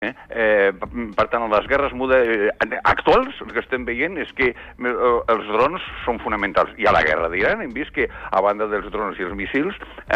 Per tant, les guerres actuals, el que estem veient és que els drons són fonamentals. I a la guerra d'Iran hem vist que, a banda dels drons i els missils,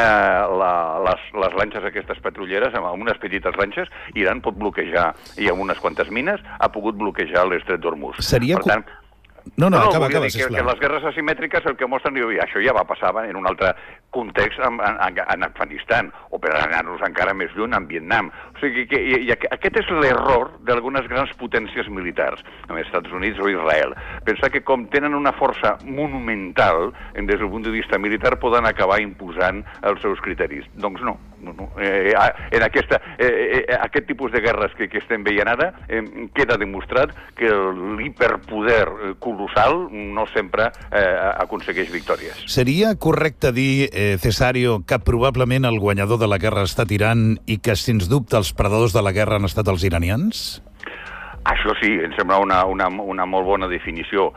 les lanxes aquestes patrulleres, amb unes petites lanxes, Iran pot bloquejar, i amb unes quantes mines, ha pogut bloquejar l'estret d'Hormuz. Seria... Per tant, acaba, sisplau. Que les guerres asimètriques el que mostren, això ja va passar en un altre context en Afganistan, o per anar-nos encara més lluny, en Vietnam. O sigui que aquest és l'error d'algunes grans potències militars, com els Estats Units o Israel. Pensar que com tenen una força monumental, des del punt de vista militar, poden acabar imposant els seus criteris. Doncs no. En aquest tipus de guerres que estem veient ara, queda demostrat que l'hiperpoder colossal no sempre aconsegueix victòries. Seria correcte dir, Cesario, que probablement el guanyador de la guerra ha estat Iran i que, sens dubte, els perdedors de la guerra han estat els iranians? Això sí, em sembla una molt bona definició.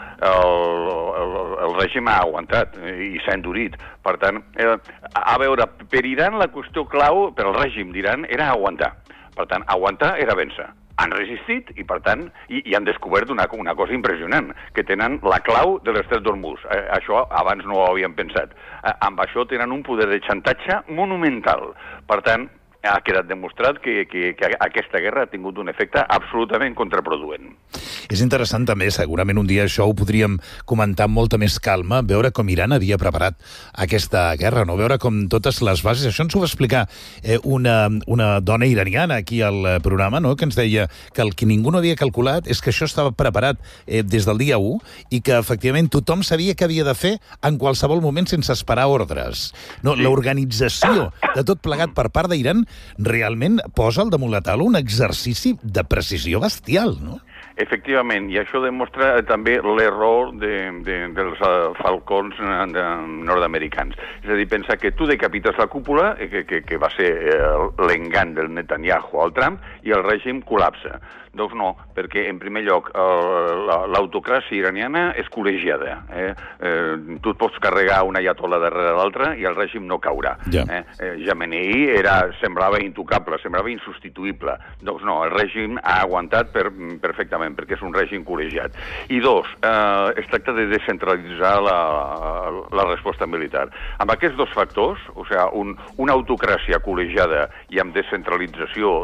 El règim ha aguantat i s'ha endurit. Per tant, a veure, per Iran la qüestió clau, per al règim d'Iran, era aguantar. Per tant, aguantar era vèncer. Han resistit i, per tant, i han descobert una cosa impressionant, que tenen la clau de l'estret d'Hormuz. Això abans no ho havien pensat. Amb això tenen un poder de xantatge monumental. Per tant, ha quedat demostrat que aquesta guerra ha tingut un efecte absolutament contraproduent. És interessant també, segurament un dia això ho podríem comentar amb molta més calma, veure com Iran havia preparat aquesta guerra, no? Veure com totes les bases... Això ens ho va explicar una dona iraniana aquí al programa, no? Que ens deia que el que ningú no havia calculat és que això estava preparat des del dia 1 i que efectivament tothom sabia què havia de fer en qualsevol moment sense esperar ordres. No, l'organització de tot plegat per part d'Iran realment posa al damunt la taula un exercici de precisió bestial, no? Efectivament, i això demostra també l'error dels falcons nord-americans. És a dir, pensar que tu decapites la cúpula, que va ser l'engany del Netanyahu al Trump, i el règim col·lapsa. Doncs no, perquè, en primer lloc, l'autocràcia iraniana és col·legiada. Tu et pots carregar una ayatollah darrere l'altra i el règim no caurà. Jamenei semblava intocable, semblava insubstituïble. Doncs no, el règim ha aguantat perfectament, perquè és un règim col·legiat. I dos, es tracta de descentralitzar la resposta militar. Amb aquests dos factors, o sigui, una autocràcia col·legiada i amb descentralització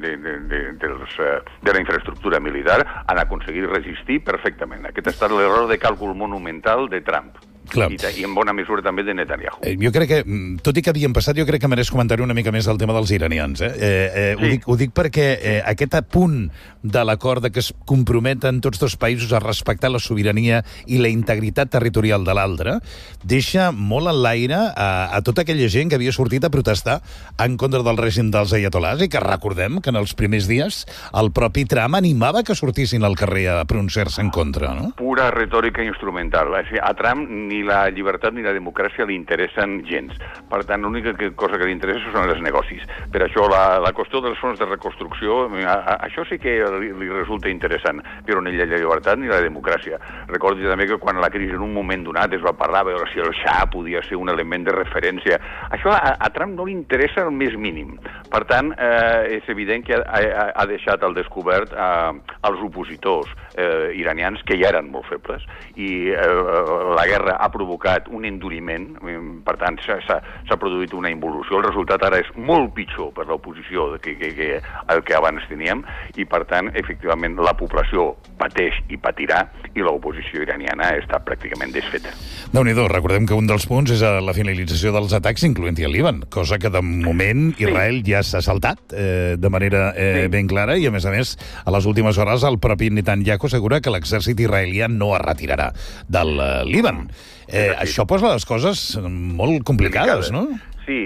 de la infraestructura militar, han aconseguit resistir perfectament. Aquest ha estat l'error de càlcul monumental de Trump. I en bona mesura també de Netanyahu. Jo crec que, tot i que havien passat, jo crec que mereix comentar una mica més el tema dels iranians. Ho dic perquè aquest punt de l'acord que es comprometen tots dos països a respectar la sobirania i la integritat territorial de l'altre deixa molt en l'aire a tota aquella gent que havia sortit a protestar en contra del règim dels ayatollahs i que recordem que en els primers dies el propi Trump animava que sortissin al carrer a pronunciar-se en contra, no? Pura retòrica instrumental. A Trump ni la llibertat ni la democràcia li interessen gens. Per tant, l'única cosa que li interessa són els negocis. Per això la qüestió dels fons de reconstrucció, això sí que li resulta interessant, però ni la llibertat ni la democràcia. Recordi també que quan la crisi en un moment donat es va parlar de si el Shah podia ser un element de referència. Això a Trump no li interessa el més mínim. Per tant, és evident que ha deixat al descobert als opositors iranians, que ja eren molt febles, i la guerra ha provocat un enduriment, per tant s'ha produït una involució. El resultat ara és molt pitjor per l'oposició que el que abans teníem i, per tant, efectivament, la població pateix i patirà i l'oposició iraniana està pràcticament desfeta. Déu-n'hi-do, recordem que un dels punts és la finalització dels atacs, incloent-hi el Líban, cosa que de moment Israel ja s'ha saltat de manera ben clara i, a més, a les últimes hores el propi Netanyahu assegura que l'exèrcit israelià no es retirarà del Líban. Això posa les coses molt complicades, no? Sí.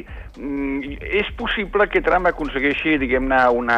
És possible que Trump aconsegueixi, diguem-ne,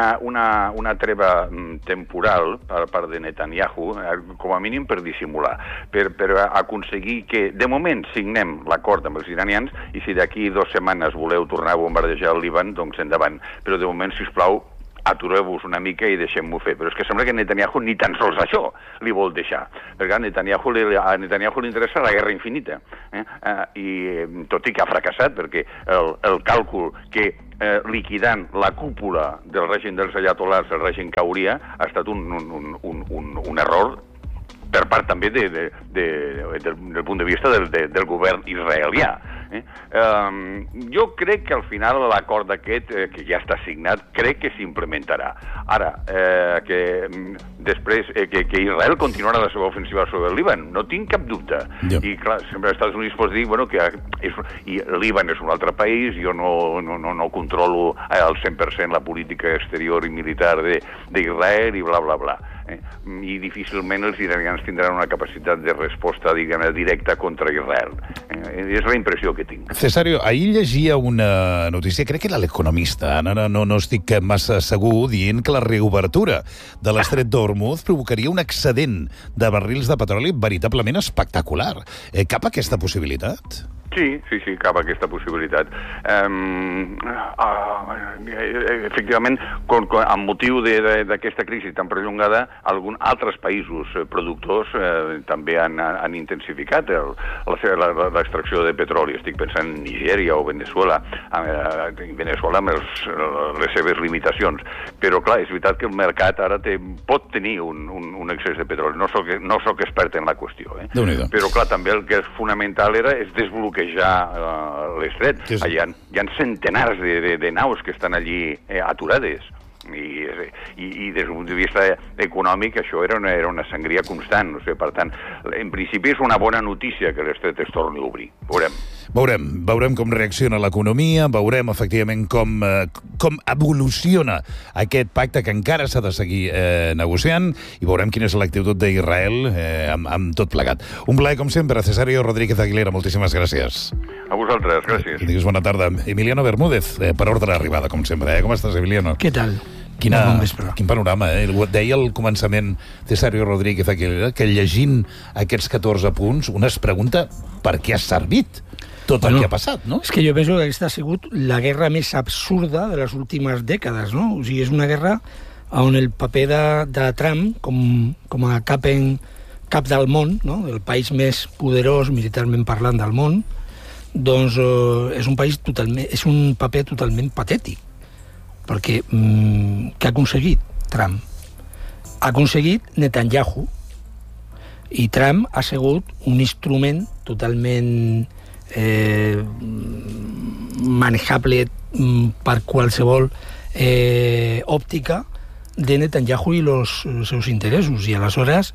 una treva temporal per part de Netanyahu, com a mínim per dissimular, per aconseguir que, de moment, signem l'acord amb els iranians i si d'aquí 2 setmanes voleu tornar a bombardejar el Líban, doncs endavant. Però, de moment, sisplau, atureu-vos una mica i deixem-m'ho fer. Però és que sembla que Netanyahu ni tan sols això li vol deixar, perquè a Netanyahu li interessa la guerra infinita, i tot i que ha fracassat, perquè el càlcul que liquidant la cúpula del règim dels ayatolars el règim cauria ha estat un error per part també del punt de vista del govern israelià. Jo crec que al final l'acord aquest, que ja està signat, crec que s'implementarà. Ara, que després que Israel continuarà la seva ofensiva sobre el Líban, no tinc cap dubte. I clar, sempre als Estats Units pots dir que el Líban és un altre país, jo no controlo al 100% la política exterior i militar d'Israel i bla, bla, bla. I difícilment els iranians tindran una capacitat de resposta, diguem-ne, directa contra Israel. És la impressió que tinc. Cesario, ahir llegia una notícia, crec que era l'Economista, no estic massa segur, dient que la reobertura de l'estret d'Hormuz provocaria un excedent de barrils de petroli veritablement espectacular. Cap a aquesta possibilitat? Sí, cap a aquesta possibilitat. Efectivament, amb motiu d'aquesta crisi tan prolongada, altres països productors també han intensificat l'extracció de petroli. Estic pensant en Nigèria o Venezuela. Venezuela amb les seves limitacions. Però, clar, és veritat que el mercat ara pot tenir un excés de petroli. No soc expert en la qüestió. Però, clar, també el que és fonamental és desbloquejar l'estret. Hi ha centenars de naus que estan allí aturades. I des d'un punt de vista econòmic això era una sangria constant. Per tant, en principi és una bona notícia que l'estret es torni a obrir. Veurem com reacciona l'economia, veurem efectivament com evoluciona aquest pacte que encara s'ha de seguir negociant, i veurem quina és l'actitud d'Israel amb tot plegat. Un plaer, com sempre, Cesario Rodríguez Aguilera, moltíssimes gràcies. A vosaltres, gràcies. Que diguis bona tarda. Emiliano Bermúdez, per ordre d'arribada, com sempre. Com estàs, Emiliano? Què tal? Quin panorama, Deia al començament Cesario Rodríguez Aguilera que llegint aquests 14 punts un es pregunta per què ha servit tot el que ha passat, no? És que jo penso que aquesta ha sigut la guerra més absurda de les últimes dècades, no? O sigui, és una guerra on el paper de Trump com a cap del món, no? El país més poderós militarment parlant del món, doncs és un paper totalment patètic. Perquè què ha aconseguit Trump? Ha aconseguit Netanyahu, i Trump ha sigut un instrument totalment manejable per qualsevol òptica de Netanyahu i els seus interessos. I aleshores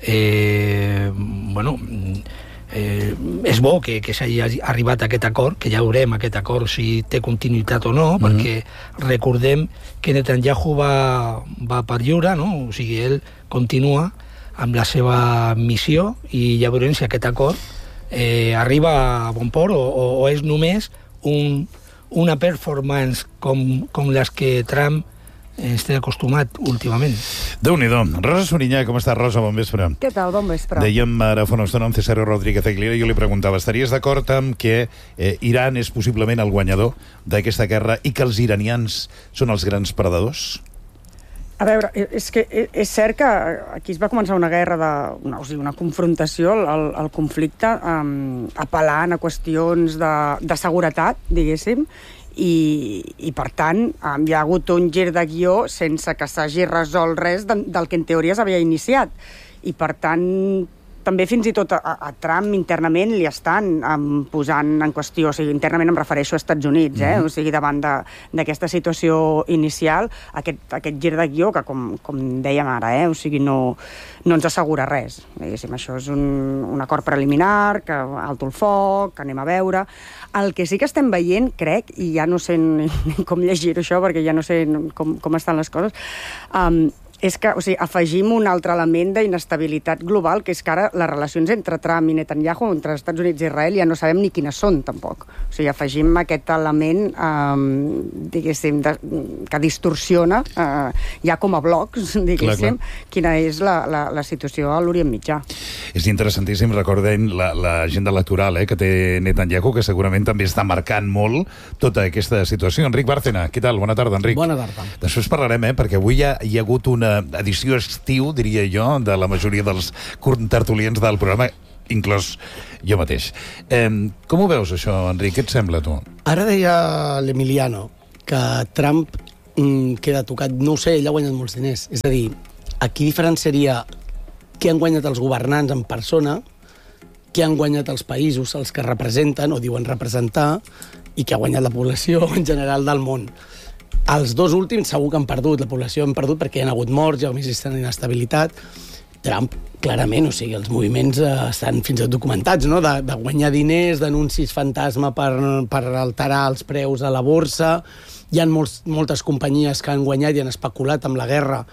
és bo que s'hagi arribat a aquest acord, que ja veurem aquest acord si té continuïtat o no, perquè recordem que Netanyahu va per lliure, no? O sigui, ell continua amb la seva missió i ja veurem si aquest acord arriba a bon port o és només una performance com les que Trump ens té acostumat últimament. Déu-n'hi-do. Rosa Sorinyà, com està, Rosa? Bon vespre. Què tal? Bon vespre. Dèiem ara fa una estona amb Cesario Rodríguez Aguilera i jo li preguntava, estaries d'acord amb que Iran és possiblement el guanyador d'aquesta guerra i que els iranians són els grans perdedors? A veure, és que és cert que aquí es va començar una guerra, una confrontació, el conflicte, apel·lant a qüestions de seguretat, diguéssim, i per tant hi ha hagut un gir de guió sense que s'hagi resolt res del que en teoria s'havia iniciat, i per tant també fins i tot a Trump internament li estan posant en qüestió, o sigui, internament em refereixo als Estats Units, o sigui, davant d'aquesta situació inicial, aquest gir de guió que, com dèiem ara, o sigui, no ens assegura res. Diguéssim, això és un acord preliminar, que alto el foc, que anem a veure. El que sí que estem veient, crec, i ja no sé com llegir això, perquè ja no sé com estan les coses, és que, o sigui, afegim un altre element d'inestabilitat global, que és que ara les relacions entre Trump i Netanyahu, entre els Estats Units i Israel, ja no sabem ni quines són, tampoc. O sigui, afegim aquest element, diguéssim, que distorsiona, ja com a blocs, diguéssim, quina és la situació a l'Orient Mitjà. És interessantíssim, recordem l'agenda electoral que té Netanyahu, que segurament també està marcant molt tota aquesta situació. Enric Bárcena, què tal? Bona tarda, Enric. Bona tarda. Després parlarem, perquè avui hi ha hagut una edició estiu, diria jo, de la majoria dels tertulians del programa, inclòs jo mateix. Com ho veus, això, Enric? Què et sembla, tu? Ara deia l'Emiliano que Trump queda tocat. No ho sé, ell ha guanyat molts diners. És a dir, aquí diferenciaria què han guanyat els governants en persona, què han guanyat els països, els que representen o diuen representar, i què ha guanyat la població en general del món. Els dos últims segur que han perdut. La població han perdut perquè hi ha hagut morts, hi ha una inestabilitat. Trump, clarament, o sigui, els moviments estan fins i tot documentats, no? De guanyar diners, d'anuncis fantasma per alterar els preus a la borsa. Hi ha moltes companyies que han guanyat i han especulat amb la guerra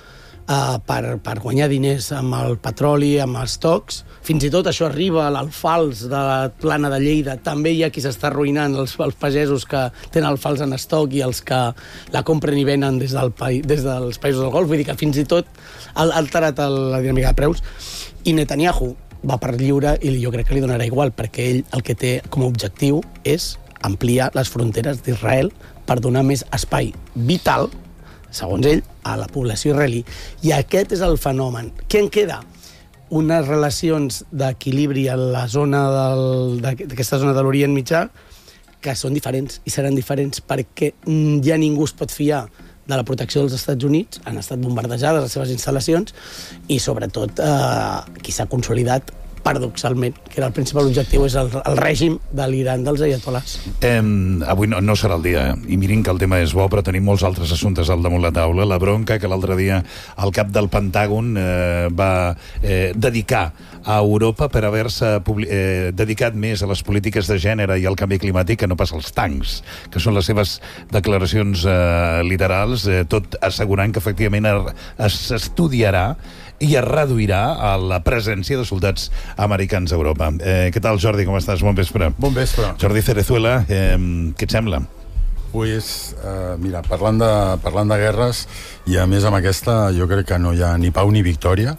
per guanyar diners amb el petroli, amb els stocks. Fins i tot això arriba al fals de la plana de Lleida. També hi ha qui s'està arruïnant, els pagesos que tenen el fals en estoc i els que la compren i venen des dels països del Golf. Vull dir que fins i tot ha alterat la dinàmica de preus. I Netanyahu va per lliure i jo crec que li donarà igual, perquè ell el que té com a objectiu és ampliar les fronteres d'Israel per donar més espai vital, segons ell, a la població israelí. I aquest és el fenomen. Què en queda? Unes relacions d'equilibri a la zona d'aquesta zona de l'Orient Mitjà que són diferents i seran diferents perquè ja ningú es pot fiar de la protecció dels Estats Units. Han estat bombardejades les seves instal·lacions i, sobretot, qui s'ha consolidat paradoxalment, que era el principal objectiu, és el règim de l'Iran dels ayatolás. Avui no serà el dia, i mirin que el tema és bo, però tenim molts altres assumptes al damunt la taula. La bronca que l'altre dia el cap del Pentàgon va dedicar a Europa per haver-se dedicat més a les polítiques de gènere i al canvi climàtic que no pas als tancs, que són les seves declaracions literals, tot assegurant que efectivament s'estudiarà i es reduirà a la presència de soldats americans a Europa. Què tal, Jordi? Com estàs? Bon vespre. Bon vespre. Jordi Cerezuela, què et sembla? Pues, mira, parlant de guerres, i a més amb aquesta jo crec que no hi ha ni pau ni victòria,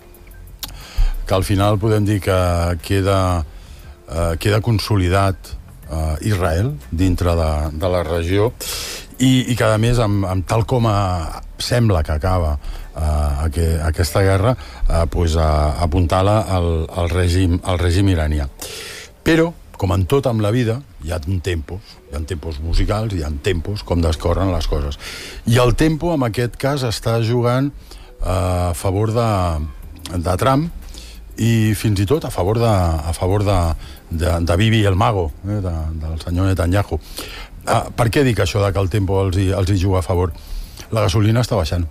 que al final podem dir que queda consolidat Israel dintre de la regió i que a més amb tal com sembla que acaba aquesta guerra, pues, apuntala al règim iranià. Però, com en tot amb la vida, hi ha tempos musicals, hi ha tempos com descorren les coses. I el tempo, en aquest cas, està jugant a favor de Trump i fins i tot a favor de Bibi el Mago, del senyor Netanyahu. Per què dic això de que el tempo els hi juga a favor? La gasolina està baixant.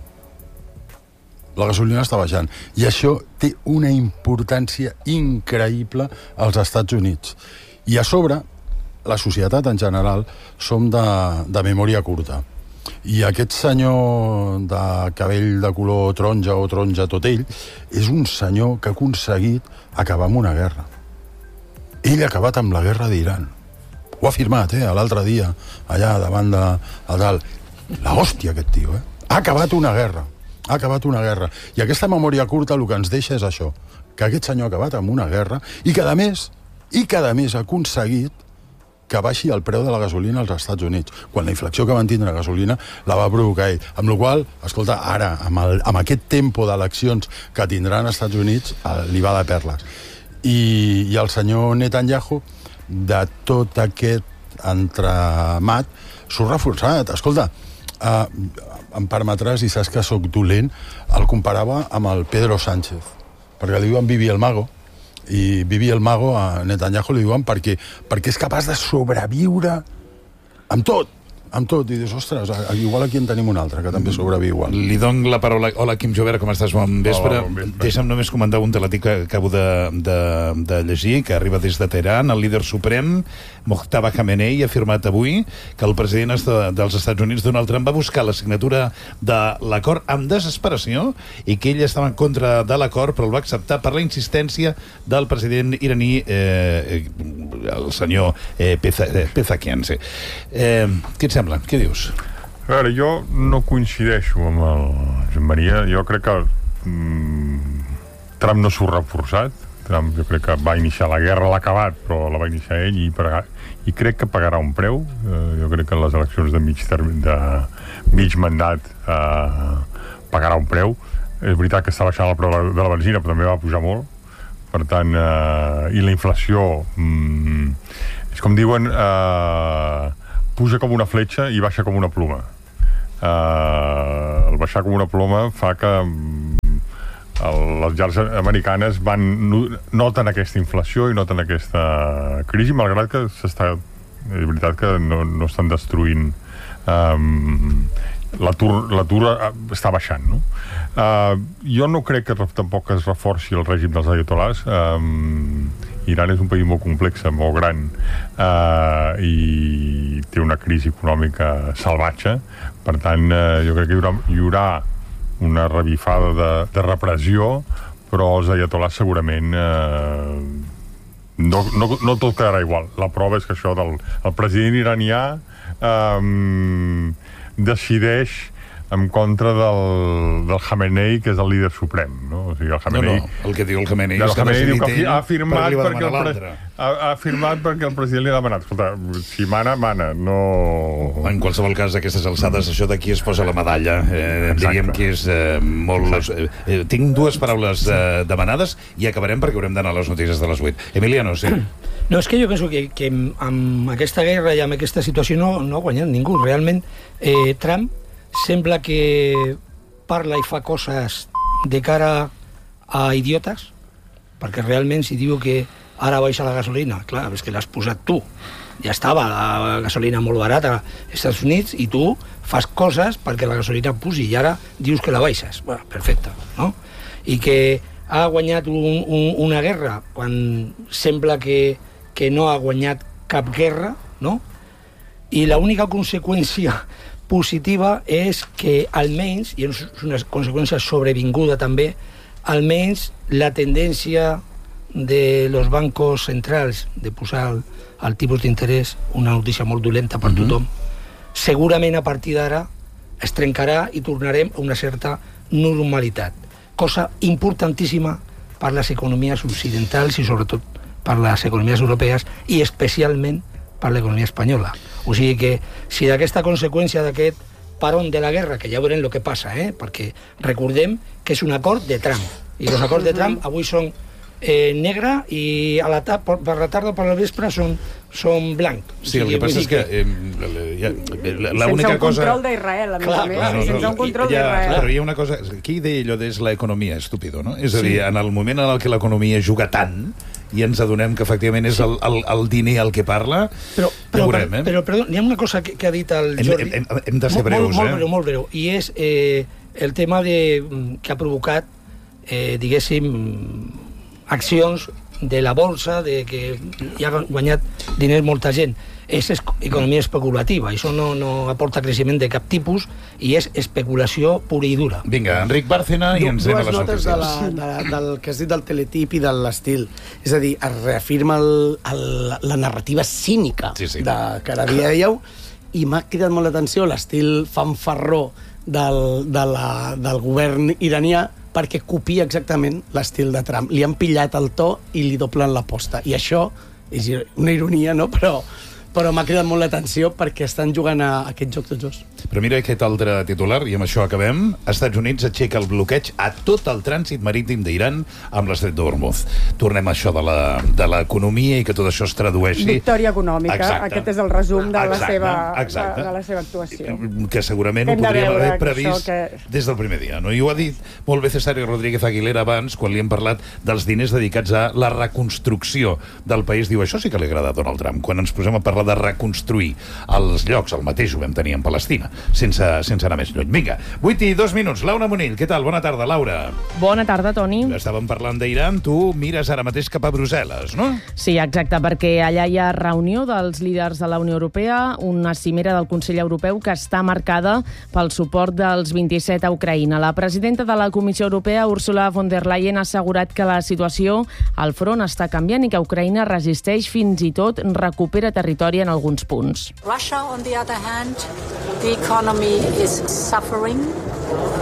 I això té una importància increïble als Estats Units. I a sobre, la societat en general som de memòria curta. I aquest senyor de cabell de color taronja o taronja tot ell és un senyor que ha aconseguit acabar amb una guerra. Ell ha acabat amb la guerra d'Iran. Ho ha afirmat, l'altre dia, allà davant de dalt. La hòstia, aquest tio, Ha acabat una guerra. I aquesta memòria curta el que ens deixa és això, que aquest senyor ha acabat amb una guerra i que, a més, ha aconseguit que baixi el preu de la gasolina als Estats Units, quan la inflació que van tindre la gasolina la va provocar ell. Amb la qual cosa, escolta, ara, amb aquest tempo d'eleccions que tindran als Estats Units, li va de perles. I el senyor Netanyahu, de tot aquest entramat, surt reforçat. Escolta, em permetràs, i saps que sóc dolent, el comparava amb el Pedro Sánchez, perquè li diuen Bibi el Mago, i Bibi el Mago a Netanyahu li diuen perquè és capaç de sobreviure amb tot, i dius, ostres, igual aquí en tenim un altre que també sobreviu igual. Li dono la paraula. Hola, Quim Jovert, com estàs? Bon vespre. Deixa'm només comentar un teletí que acabo de llegir, que arriba des de Teheran. El líder suprem, Mojtaba Khamenei, ha afirmat avui que el president dels Estats Units, Donald Trump, va buscar la signatura de l'acord amb desesperació i que ell estava en contra de l'acord, però el va acceptar per la insistència del president iraní, el senyor Pezeshkian. Què et sembla? Què dius? A veure, jo no coincideixo amb el Joan Maria. Jo crec que Trump no s'ho ha reforçat. Trump jo crec que va iniciar la guerra, l'ha acabat, però la va iniciar ell i crec que pagarà un preu. Jo crec que en les eleccions de mig mandat pagarà un preu. És veritat que està baixant el preu de la benzina, però també va pujar molt. Per tant, i la inflació és com diuen, puja com una fletxa i baixa com una ploma. El baixar com una ploma fa que les llars americanes noten aquesta inflació i noten aquesta crisi, malgrat que és veritat que no estan destruint. L'atur està baixant, no? Jo no crec que tampoc es reforci el règim dels ayatolás. Iran és un país molt complex, molt gran, i té una crisi econòmica salvatge. Per tant, jo crec que hi haurà una revifada de repressió, però els ayatolás segurament no tot quedarà igual. La prova és que això el president iranià decideix en contra del Khamenei, que és el líder suprem, no? O sigui, el Khamenei... el que diu el Khamenei és que decidit ell ha firmat perquè li va demanar l'altre. Ha firmat perquè el president li ha demanat. Escolta, si mana, no... En qualsevol cas, aquestes alçades, això de qui es posa la medalla, diríem que és molt... Tinc dues paraules demanades i acabarem perquè haurem d'anar a les notícies de les 8. Emiliano, sí. No, és que jo penso que amb aquesta guerra i amb aquesta situació no ha guanyat ningú. Realment, Trump sembla que parla i fa coses de cara a idiotes, perquè realment si diu que ara baixa la gasolina, clar, és que l'has posat tu. Ja estava la gasolina molt barata als Estats Units i tu fas coses perquè la gasolina pugi i ara dius que la baixes. Bueno, perfecte, no? I que ha guanyat una guerra quan sembla que no ha guanyat cap guerra, no? I l'única conseqüència positiva és que almenys, i és una conseqüència sobrevinguda també, almenys la tendència de los bancos centrals de posar el tipus d'interès, una notícia molt dolenta per tothom, segurament a partir d'ara es trencarà i tornarem a una certa normalitat. Cosa importantíssima per les economies occidentals i sobretot per les economies europees i especialment per l'economia espanyola. O sigui que si d'aquesta conseqüència d'aquest paron de la guerra, que ja veurem el que passa, perquè recordem que és un acord de Trump, i els acords de Trump avui són negre i per la tarda o per la vespre són blanc. Sí, el que passa és que l'única cosa... Sense un control d'Israel, a més. Sense un control d'Israel. Però hi ha una cosa... Qui deia allò és l'economia estúpido, no? És a dir, en el moment en què l'economia juga tant i ens adonem que efectivament és el diner el que parla, ja veurem, Però, perdó, hi ha una cosa que ha dit el Jordi... Hem de ser breus, molt breu, i és el tema que ha provocat, diguéssim, accions de la borsa, de que hi ha guanyat diners molta gent. És economia especulativa, això no aporta creixement de cap tipus i és especulació pura i dura. Vinga, Enric Bárcena i ens anem a les notícies. Dues notes del que has dit del teletip i de l'estil. És a dir, es reafirma la narrativa cínica que ara dia dèieu, i m'ha cridat molt l'atenció l'estil fanfarró del govern iranià, perquè copia exactament l'estil de Trump. Li han pillat el to i li doblen l'aposta. I això és una ironia, no? Però m'ha cridat molt l'atenció perquè estan jugant a aquest joc tots dos. Però mira aquest altre titular, i amb això acabem. Estats Units aixeca el bloqueig a tot el trànsit marítim d'Iran amb l'estret d'Hormuz. Tornem a això de l'economia i que tot això es tradueixi... Victòria econòmica. Exacte. Aquest és el resum de la seva actuació. Que segurament ho podríem haver previst des del primer dia, no? I ho ha dit molt bé Cesari Rodríguez Aguilera abans, quan li hem parlat dels diners dedicats a la reconstrucció del país. Diu, això sí que li agrada a Donald Trump. Quan ens posem a parlar de reconstruir els llocs, el mateix ho vam tenir en Palestina, sense anar més lluny. Vinga, 8:02. Laura Monill, què tal? Bona tarda, Laura. Bona tarda, Toni. Estàvem parlant d'Iran, tu mires ara mateix cap a Brussel·les, no? Sí, exacte, perquè allà hi ha reunió dels líders de la Unió Europea, una cimera del Consell Europeu que està marcada pel suport dels 27 a Ucraïna. La presidenta de la Comissió Europea, Ursula von der Leyen, ha assegurat que la situació al front està canviant i que Ucraïna resisteix, fins i tot recupera territori en alguns punts. Russia, on the other hand, the economy is suffering.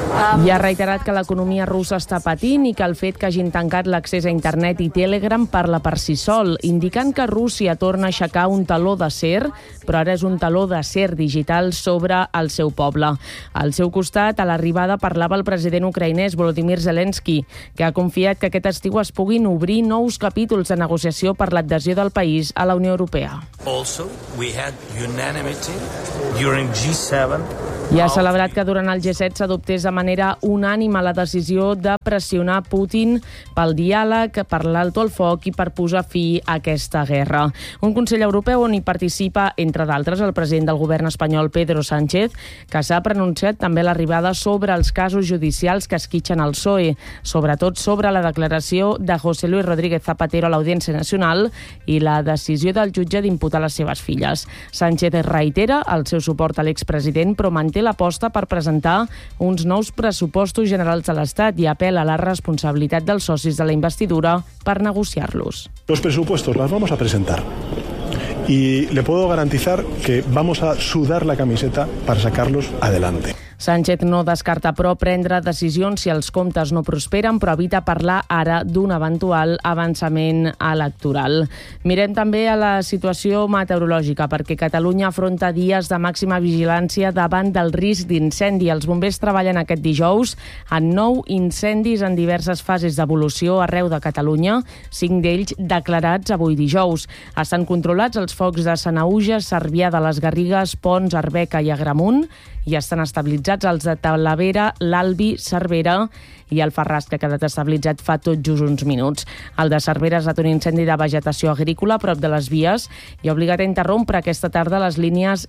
I ha reiterat que l'economia russa està patint i que el fet que hagin tancat l'accés a internet i Telegram parla per si sol, indicant que Rússia torna a aixecar un taló d'acer, però ara és un taló d'acer digital sobre el seu poble. Al seu costat, a l'arribada, parlava el president ucraïnès Volodymyr Zelensky, que ha confiat que aquest estiu es puguin obrir nous capítols de negociació per l'adhesió del país a la Unió Europea. Also, we had unanimity during G7. I ha celebrat que durant el G7 s'adoptés de manera unànime la decisió de pressionar Putin pel diàleg, per l'alto el foc i per posar fi a aquesta guerra. Un Consell Europeu on hi participa, entre d'altres, el president del govern espanyol Pedro Sánchez, que s'ha pronunciat també a l'arribada sobre els casos judicials que esquitxen el PSOE, sobretot sobre la declaració de José Luis Rodríguez Zapatero a l'Audiència Nacional i la decisió del jutge d'imputar les seves filles. Sánchez reitera el seu suport a l'expresident, però manté l'aposta per presentar uns nous pressupostos generals de l'Estat i apel·la a la responsabilitat dels socis de la investidura per negociar-los. Los presupuestos los vamos a presentar y le puedo garantizar que vamos a sudar la camiseta para sacarlos adelante. Sánchez no descarta, però, prendre decisions si els comptes no prosperen, però evita parlar ara d'un eventual avançament electoral. Mirem també a la situació meteorològica, perquè Catalunya afronta dies de màxima vigilància davant del risc d'incendi. Els bombers treballen aquest dijous en 9 incendis en diverses fases d'evolució arreu de Catalunya, 5 d'ells declarats avui dijous. Estan controlats els focs de Sanaüja, Cervià de les Garrigues, Ponts, Arbeca i Agramunt, i estan estabilitzats els de Talavera, l'Albi, Cervera i el Farràs, que ha quedat estabilitzat fa tot just uns minuts. El de Cervera ha estat un incendi de vegetació agrícola a prop de les vies i ha obligat a interrompre aquesta tarda les línies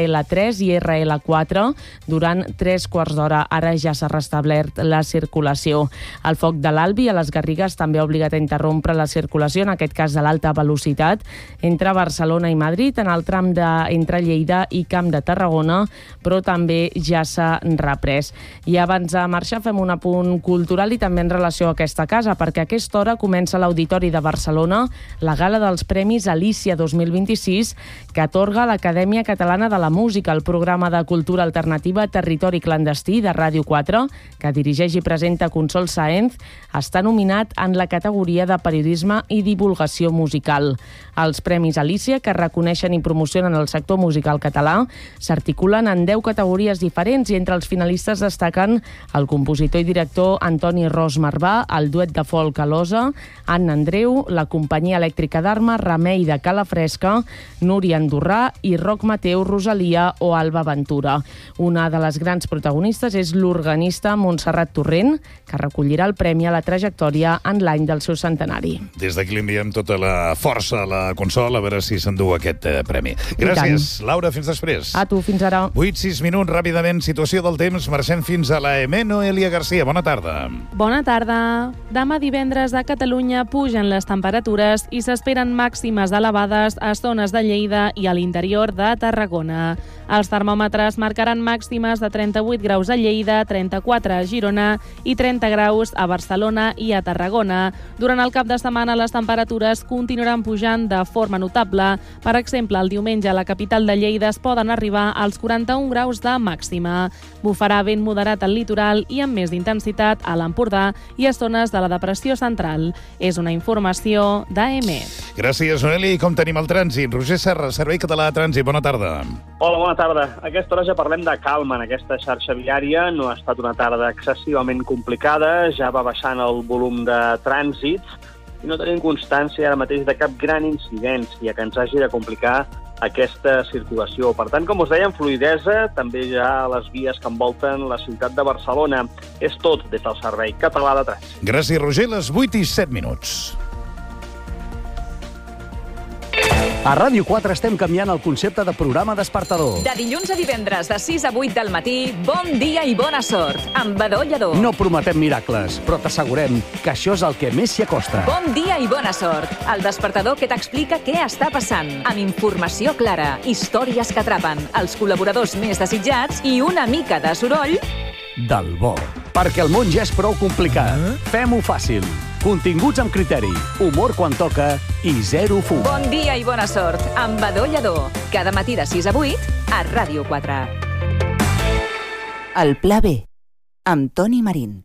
RL3 i RL4 durant 3 quarts d'hora. Ara ja s'ha restablert la circulació. El foc de l'Albi a les Garrigues també ha obligat a interrompre la circulació, en aquest cas de l'alta velocitat, entre Barcelona i Madrid, en el tram entre Lleida i Camp de Tarragona, però també ja s'ha reprès. I abans de marxar fem un apunt cultural i també en relació a aquesta casa, perquè a aquesta hora comença a l'Auditori de Barcelona la gala dels Premis Alícia 2026 que atorga l'Acadèmia Catalana de la Música, el programa de cultura alternativa Territori Clandestí de Ràdio 4, que dirigeix i presenta Consol Sáenz, està nominat en la categoria de periodisme i divulgació musical. Els Premis Alícia, que reconeixen i promocionen el sector musical català, s'articulen en 10 categories diferents i entre els finalistes destaquen el compositor i director Antoni Ros Marvà, el duet de folk Alosa, Anna Andreu, la companyia elèctrica d'Arma, Remei de Calafresca, Núria Andorrà i Roc Mateu, Rosalia o Alba Ventura. Una de les grans protagonistes és l'organista Montserrat Torrent, que recollirà el premi a la trajectòria en l'any del seu centenari. Des d'aquí li enviem tota la força a la Consol, a veure si s'endú aquest premi. Gràcies, Laura, fins després. A tu, fins ara. 8-6 minuts, ràpidament, situació del temps, marxem fins a la EME. Noelia Garcia, bona tarda. Bona tarda. Demà divendres a Catalunya pugen les temperatures i s'esperen màximes elevades a zones de Lleida i a l'interior de Tarragona. Els termòmetres marcaran màximes de 38 graus a Lleida, 34 a Girona i 30 graus a Barcelona i a Tarragona. Durant el cap de setmana les temperatures continuaran pujant de forma notable. Per exemple, el diumenge a la capital de Lleida es poden arribar als 41 graus de màxima. Bufarà vent moderat al litoral i amb més intensitat a l'Empordà i a zones de la depressió central. És una informació d'AEMET. Gràcies, Noeli. Com tenim el trànsit? Roger Serra, Servei Català de Trànsit. Bona tarda. Hola, bona tarda. A aquesta hora ja parlem de calma en aquesta xarxa viària. No ha estat una tarda excessivament complicada. Ja va baixant el volum de trànsit i no tenim constància ara mateix de cap gran incidència que ens hagi de complicar aquesta circulació. Per tant, com us deia, fluïdesa, també ja a les vies que envolten la ciutat de Barcelona. És tot des del Servei Català de Trànsit. Gràcies, Roger. Les 8:07 minuts. A Ràdio 4 estem canviant el concepte de programa despertador. De dilluns a divendres, de 6 a 8 del matí, bon dia i bona sort, amb Badó Lledó. No prometem miracles, però t'assegurem que això és el que més s'hi acosta. Bon dia i bona sort, el despertador que t'explica què està passant, amb informació clara, històries que atrapen, els col·laboradors més desitjats i una mica de soroll del bo. Perquè el món ja és prou complicat. Fem-ho fàcil. Continguts amb criteri, humor quan toca i zero fum. Bon dia i bona sort, amb Badó Lledó. Cada matí de 6 a 8 a Ràdio 4. El Pla B, amb Toni Marín.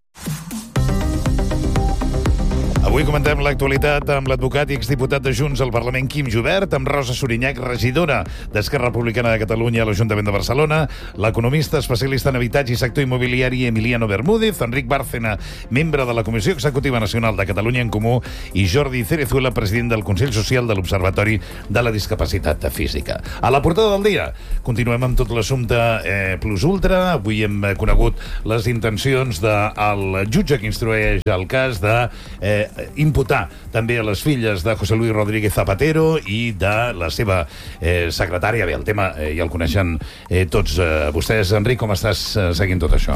Avui comentem l'actualitat amb l'advocat i exdiputat de Junts al Parlament, Quim Jubert, amb Rosa Sorinyac, regidora d'Esquerra Republicana de Catalunya a l'Ajuntament de Barcelona, l'economista especialista en habitatge i sector immobiliari Emiliano Bermúdez, Enric Bárcena, membre de la Comissió Executiva Nacional de Catalunya en Comú, i Jordi Cerezuela, president del Consell Social de l'Observatori de la Discapacitat Física. A la portada del dia continuem amb tot l'assumpte plus ultra. Avui hem conegut les intencions del jutge que instrueix el cas de imputar també a les filles de José Luis Rodríguez Zapatero i de la seva secretària. Bé, el tema ja el coneixen tots vostès. Enric, com estàs seguint tot això?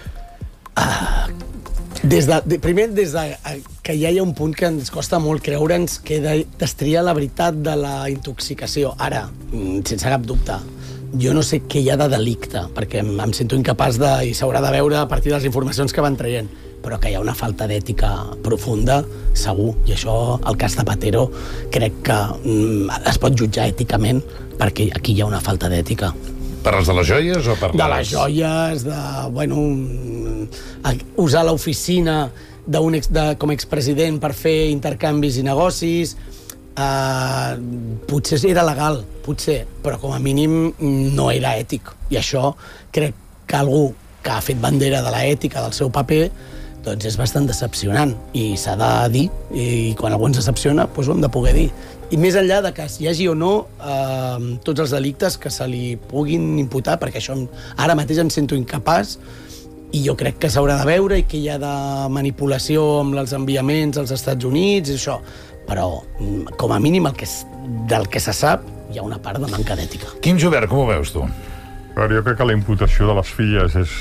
Primer, des que ja hi ha un punt que ens costa molt creure'ns que destriar la veritat de la intoxicació. Ara, sense cap dubte, jo no sé què hi ha de delicte, perquè em sento incapaç i s'haurà de veure a partir de les informacions que van traient, però que hi ha una falta d'ètica profunda, segur, i això, el cas Zapatero, crec que es pot jutjar èticament, perquè aquí hi ha una falta d'ètica. Parles de les joies o parles... De les joies, usar l'oficina com a expresident per fer intercanvis i negocis. Potser era legal, potser, però com a mínim no era ètic. I això crec que algú que ha fet bandera de l'ètica, del seu paper, doncs és bastant decepcionant i s'ha de dir, i quan algú ens decepciona doncs ho hem de poder dir. I més enllà de que hi hagi o no tots els delictes que se li puguin imputar, perquè això ara mateix em sento incapaç i jo crec que s'haurà de veure i que hi ha de manipulació amb els enviaments als Estats Units i això, però com a mínim del que se sap hi ha una part de manca d'ètica. Quim Jubert, com ho veus tu? Jo crec que la imputació de les filles és...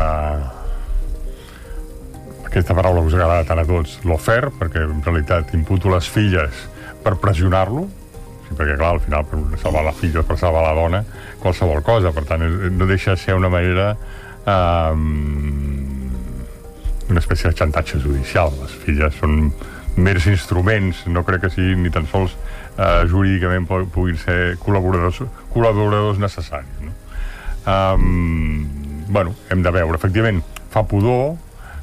Aquesta paraula us agrada tant a tots, l'ofer, perquè en realitat imputo les filles per pressionar-lo, perquè clar, al final per salvar la filla, per salvar la dona, qualsevol cosa, per tant no deixa de ser una manera una espècie de xantatge judicial. Les filles són mers instruments, no crec que siguin ni tan sols jurídicament puguin ser col·laboradors necessaris, no? Bueno, hem de veure, efectivament fa pudor,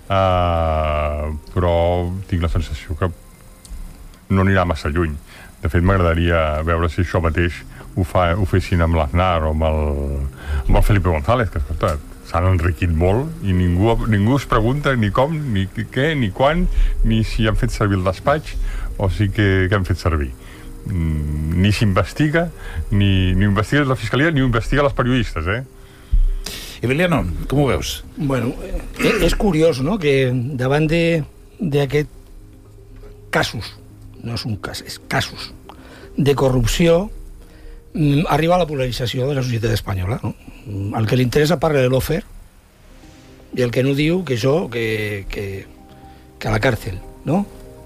però tinc la sensació que no anirà massa lluny. De fet, m'agradaria veure si això mateix ho fessin amb l'Aznar o amb el Felipe González, que s'han enriquit molt i ningú es pregunta ni com, ni què, ni quan, ni si han fet servir el despatx o si què han fet servir. Ni s'investiga, ni investiga la Fiscalia, ni investiga les periodistes, Emiliano, com ho veus? Bueno, és curiós, no?, que davant d'aquest casos, no és un cas, és casos de corrupció, arriba a la polarització de la societat espanyola, no? El que li interessa parla de l'ofer i el que no diu que això, que a la càrcel, no?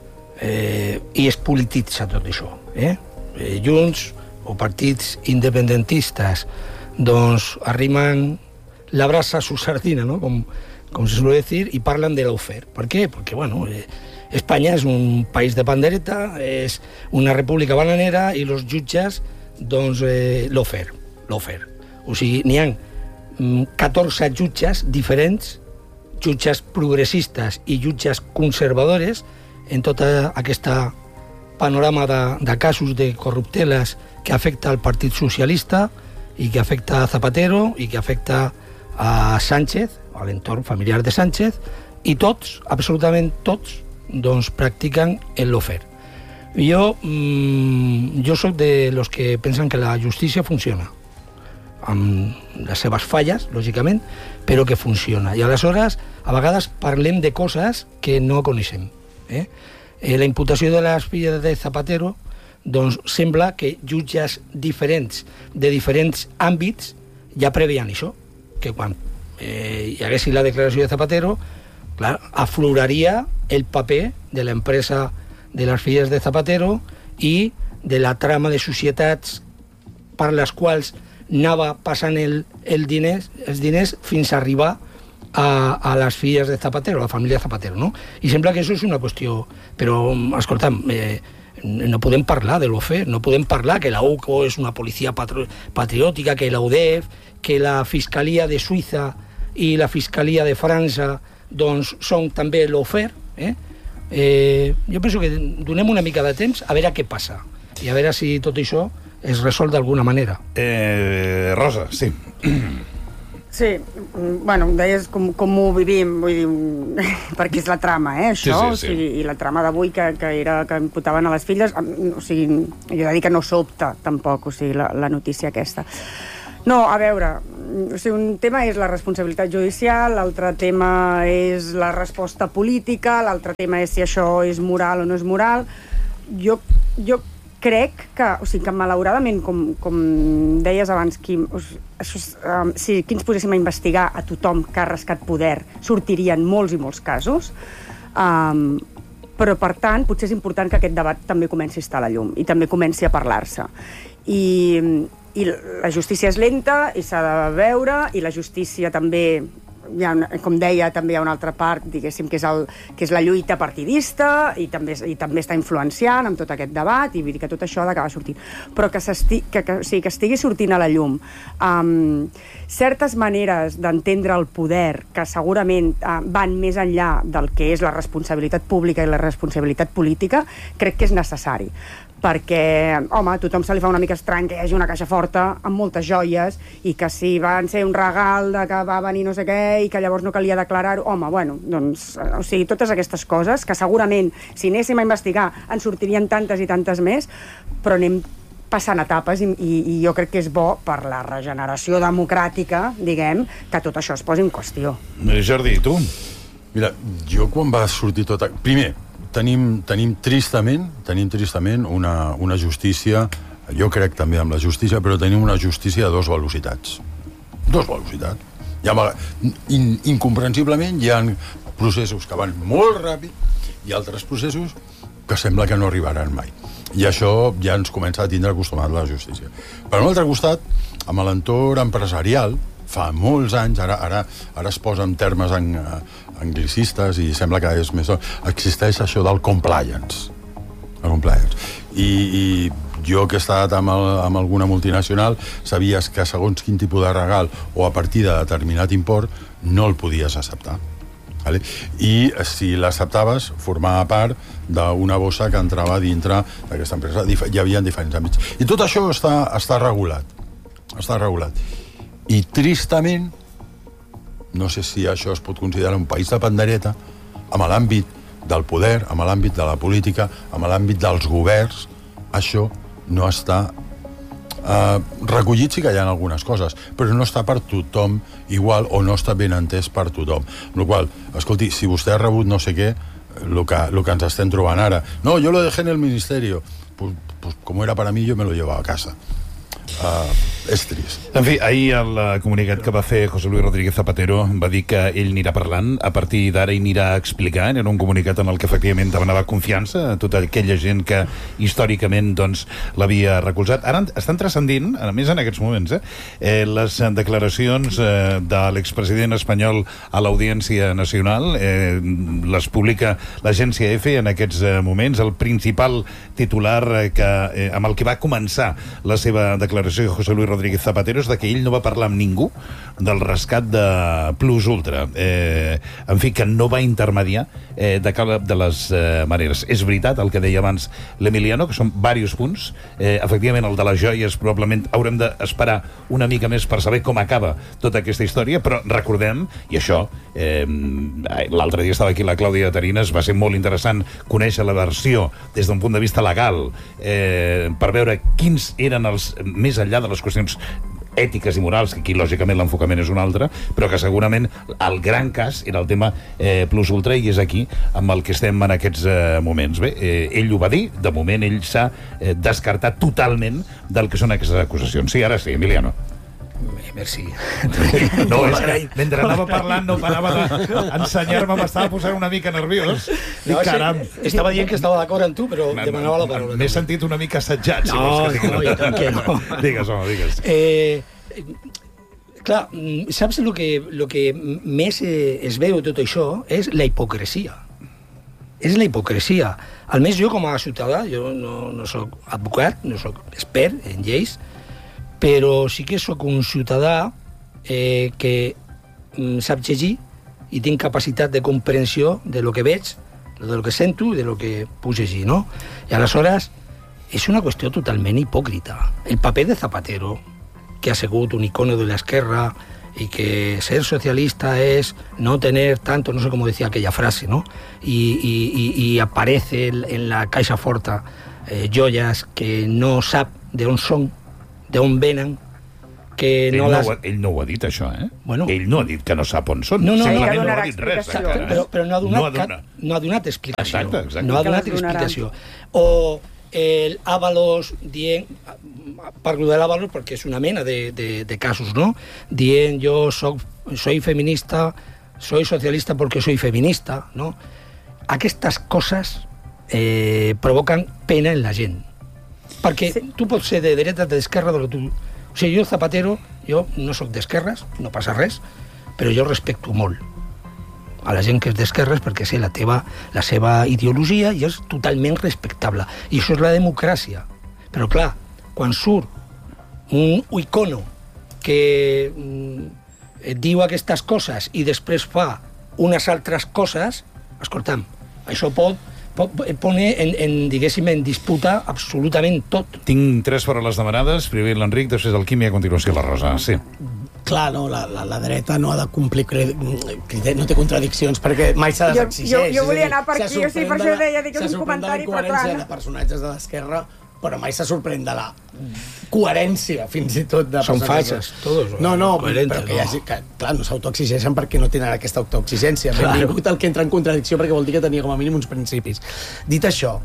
I es polititza tot això, Junts o partits independentistes doncs arrimen la brasa a su sardina, ¿no? Como se suele decir, y parlan de l'ofer. ¿Por qué? Porque, bueno, España es un país de pandereta, es una república bananera, y los jutges, doncs, l'ofer. O sigui, n'hi ha 14 jutges diferents, jutges progressistes i jutges conservadores, en tota aquesta panorama de casos de corrupteles que afecta al Partit Socialista i que afecta a Zapatero i que afecta a Sánchez, a l'entorn familiar de Sánchez, i tots, absolutament tots, doncs practiquen l'ofer. Jo soc de los que pensen que la justícia funciona, amb les seves falles, lògicament, però que funciona. I aleshores, a vegades parlem de coses que no coneixem. La imputació de les filles de Zapatero, doncs sembla que jutges diferents de diferents àmbits ja preveien això, que quan hi haguessin la declaració de Zapatero, clar, afloraria el paper de l'empresa de les filles de Zapatero i de la trama de societats per les quals anava passant els diners fins a arribar a les filles de Zapatero, a la família Zapatero, no? I sembla que això és una qüestió... Però, escolta'm, no podem parlar de l'OFE, no podem parlar que la UCO és una policia patriòtica, que la UDEF, que la Fiscalia de Suïssa i la Fiscalia de França doncs, són també l'ofer. Jo penso que donem una mica de temps a veure què passa i a veure si tot això es resol d'alguna manera. Rosa, sí. Sí, bueno, em deies com ho vivim, vull dir, perquè és la trama, això, sí. O sigui, i la trama d'avui que imputaven a les filles, o sigui, jo he de dir que no sobta tampoc, o sigui, la notícia aquesta. No, a veure, o sigui, un tema és la responsabilitat judicial, l'altre tema és la resposta política, l'altre tema és si això és moral o no és moral. Jo crec que, o sigui, que malauradament, com deies abans, Quim, si aquí ens poséssim a investigar a tothom que ha rascat poder, sortirien molts i molts casos, però, per tant, potser és important que aquest debat també comenci a estar a la llum i també comenci a parlar-se. I la justícia és lenta i s'ha de veure, i la justícia també, com deia, també hi ha una altra part, diguéssim, que és la lluita partidista i també està influenciant amb tot aquest debat, i vull dir que tot això ha d'acabar sortint. Però que estigui sortint a la llum certes maneres d'entendre el poder que segurament van més enllà del que és la responsabilitat pública i la responsabilitat política, crec que és necessari. Perquè, home, a tothom se li fa una mica estrany que hi hagi una caixa forta amb moltes joies i que si van ser un regal de que va venir no sé què i que llavors no calia declarar-ho, home, bueno, doncs, o sigui, totes aquestes coses que segurament, si anéssim a investigar, en sortirien tantes i tantes més, però anem passant etapes i jo crec que és bo per la regeneració democràtica, diguem, que tot això es posi en qüestió. Jordi, tu? Mira, jo quan va sortir tot... Primer, tenim tristament una justícia, jo crec també amb la justícia, però tenim una justícia a dues velocitats. Incomprensiblement hi ha processos que van molt ràpid i altres processos que sembla que no arribaran mai. I això ja ens comença a tindre acostumat la justícia. Per un altre costat, amb l'entorn empresarial, fa molts anys, ara es posa en termes anglicistes i sembla que és més... Existeix això del compliance. I jo que he estat amb alguna multinacional, sabies que segons quin tipus de regal o a partir de determinat import no el podies acceptar. I si l'acceptaves, formava part d'una bossa que entrava dintre d'aquesta empresa. Hi havia diferents àmbits. I tot això està regulat. I tristament, no sé si això es pot considerar un país de pandereta, amb l'àmbit del poder, amb l'àmbit de la política, amb l'àmbit dels governs, això no està recollit. Sí que hi ha algunes coses, però no està per tothom igual o no està ben entès per tothom. Amb la qual cosa, escolti, si vostè ha rebut no sé què, el que ens estem trobant ara, no, yo lo dejé en el ministerio, pues como era para mí, yo me lo llevaba a casa. És trist. En fi, ahir el comunicat que va fer José Luis Rodríguez Zapatero va dir que ell anirà parlant, a partir d'ara ell anirà explicant. Era un comunicat en el que efectivament demanava confiança a tota aquella gent que històricament doncs l'havia recolzat. Ara estan transcendint, a més en aquests moments, les declaracions de l'expresident espanyol a l'Audiència Nacional. Les publica l'agència EFE en aquests moments. El principal titular amb el que va començar la seva declaració de José Luis Rodríguez Zapatero és que ell no va parlar amb ningú del rescat de Plus Ultra. En fi, que no va intermediar de cap de les maneres. És veritat el que deia abans l'Emiliano, que són diversos punts. Efectivament, el de les joies probablement haurem d'esperar una mica més per saber com acaba tota aquesta història, però recordem, i això, l'altre dia estava aquí la Clàudia Tarines, va ser molt interessant conèixer la versió des d'un punt de vista legal per veure quins eren els més enllà de les qüestions ètiques i morals, que aquí lògicament l'enfocament és un altre, però que segurament el gran cas era el tema Plus Ultra, i és aquí amb el que estem en aquests moments. Bé, ell ho va dir, de moment ell s'ha descartat totalment del que són aquestes acusacions. Sí, ara sí, Emiliano. Merci. No, és que mentre anava parlant no parava d'ensenyar-me, m'estava posant una mica nerviós. No, caram. Estava dient que estava d'acord amb tu, però demanava la paraula. M'he sentit una mica assetjat, si vols que digui. No. Digues, home, digues. Clar, saps el que més es veu tot això és la hipocresia. És la hipocresia. Almenys jo com a ciutadà, jo no soc advocat, no soc expert en lleis, però sí que sóc un ciutadà que sap llegir i tinc capacitat de comprensió de lo que veig, de lo que sento i de lo que puc llegir, no? I aleshores és una qüestió totalment hipòcrita. El paper de Zapatero, que ha sigut un icono de l'esquerra y que ser socialista es no tener tanto, no sé cómo decía aquella frase, ¿no? Y aparece en la Caixa Forta joies que no sap d'on són, d'on venen, que ell no ho ha dit, això, eh? Bueno, ell no ha dit que no sap on són. No simplement no ha dit res. Però no ha donat explicació. Exacte. No ha donat explicació. O el Ábalos dient, parlo de l'Ábalos perquè és una mena de casos, no? Dient yo soy feminista, soy socialista porque soy feminista, no? Aquestes coses provoquen pena en la gent. Perquè tu pots ser de dreta, d'esquerra, del que tu... O sigui, jo, Zapatero, jo no sóc d'esquerres, no passa res, però jo respecto molt a la gent que és d'esquerres perquè sé la seva ideologia i és totalment respectable. I això és la democràcia. Però, clar, quan surt un icono que et diu aquestes coses i després fa unes altres coses, escolta'm, això pot pone diguéssim, en disputa absolutament tot. Tinc 3 paraules demanades, primer l'Enric, després el Quim i a continuació la Rosa. Sí. Clar, no, la dreta no ha de complir no té contradiccions perquè mai se les exigeix. Jo volia anar per aquí, o sigui, per això deia que és un comentari, però clar. Se sorprèn de la incoherència de personatges de l'esquerra, però mai se sorprèn de la coherència, fins i tot, de Són falses, todos. No, però que clar, no s'autoexigeixen perquè no tenen aquesta autoexigència. Benvingut el que entra en contradicció perquè vol dir que tenia com a mínim uns principis. Dit això,